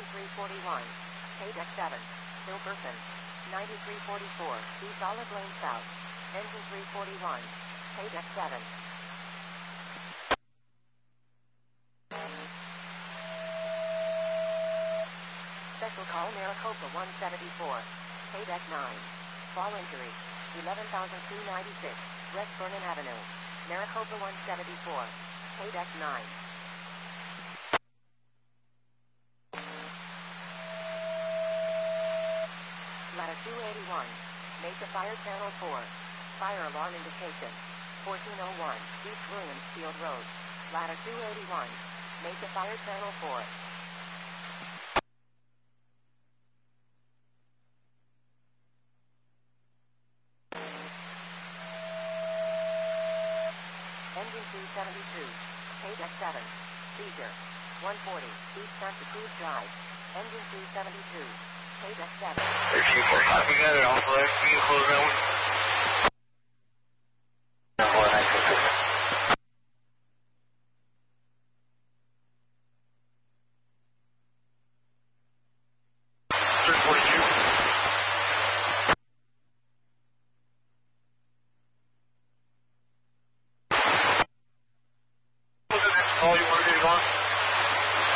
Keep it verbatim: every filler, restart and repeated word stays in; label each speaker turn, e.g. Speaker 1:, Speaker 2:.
Speaker 1: Engine three forty-one. K-Deck seven. Still person. ninety-three forty-four. B solid lane south. Engine three forty-one. K-Deck seven. Special call Maricopa one seventy-four. K-Deck nine. Fall injury. eleven thousand two hundred ninety-six. West Vernon Avenue. Maricopa one seventy-four. K-Deck nine. Ladder two eighty-one. Mesa Fire Channel four. Fire alarm indication. fourteen oh one. East Williamsfield Road. Ladder two eighty-one. Mesa Fire Channel four. Engine two seventy-two. K-Deck seven. Seizure. one forty. East Santa Cruz Drive. Engine two seventy-two. K-Deck seven.
Speaker 2: thirteen four five, we got it off left. You can close that one. four nine six six. three forty-two.